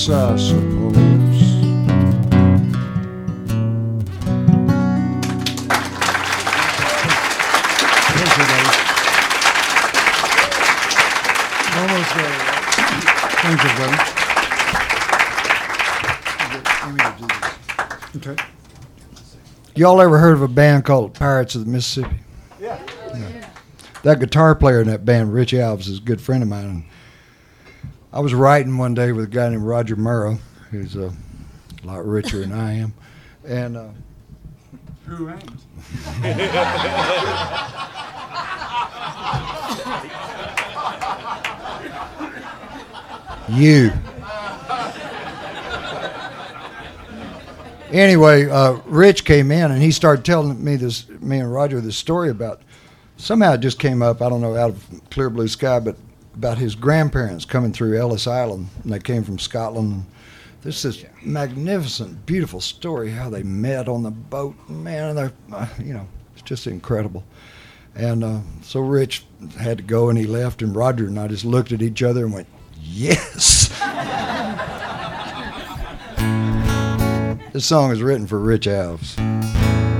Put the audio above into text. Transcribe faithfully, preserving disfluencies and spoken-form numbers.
I suppose. Thank you, buddy. Almost there. Thank you, buddy. Let me do this. Okay. Y'all ever heard of a band called Pirates of the Mississippi? Yeah. Yeah. That guitar player in that band, Rich Alves, is a good friend of mine. And I was writing one day with a guy named Roger Murrow, who's a lot richer than I am, and uh, Who ain't? you. Anyway, uh, Rich came in and he started telling me this, me and Roger, this story about, somehow it just came up, I don't know, out of clear blue sky, but about his grandparents coming through Ellis Island, and they came from Scotland. This is magnificent, beautiful story, how they met on the boat. Man, they're, uh, you know, it's just incredible. And uh, so Rich had to go and he left, and Roger and I just looked at each other and went, yes! This song is written for Rich Alves.